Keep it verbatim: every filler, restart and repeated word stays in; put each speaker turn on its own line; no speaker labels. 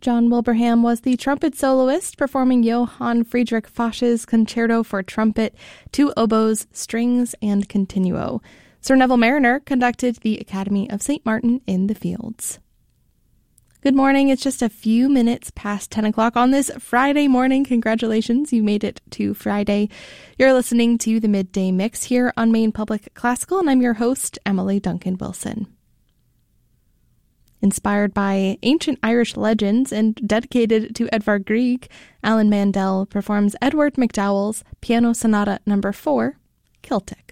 John Wilbraham was the trumpet soloist performing Johann Friedrich Foch's Concerto for Trumpet, Two Oboes, Strings, and Continuo. Sir Neville Mariner conducted the Academy of Saint Martin in the Fields. Good morning. It's just a few minutes past ten o'clock on this Friday morning. Congratulations, you made it to Friday. You're listening to the Midday Mix here on Maine Public Classical, and I'm your host, Emily Duncan Wilson. Inspired by ancient Irish legends and dedicated to Edvard Grieg, Alan Mandel performs Edward MacDowell's Piano Sonata Number four, Celtic.